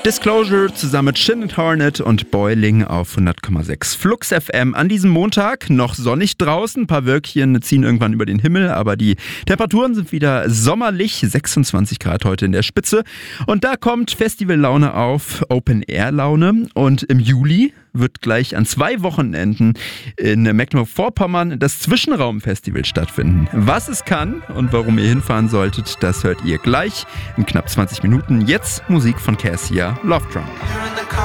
Disclosure zusammen mit Shin and Hornet und Boiling auf 100,6 Flux FM. An diesem Montag noch sonnig draußen, ein paar Wölkchen ziehen irgendwann über den Himmel, aber die Temperaturen sind wieder sommerlich, 26 Grad heute in der Spitze. Und da kommt Festivallaune auf, Open-Air-Laune, und im Juli wird gleich an 2 Wochenenden in Mecklenburg-Vorpommern das Zwischenraum-Festival stattfinden. Was es kann und warum ihr hinfahren solltet, das hört ihr gleich in knapp 20 Minuten. Jetzt Musik von Cassia, Love Drum.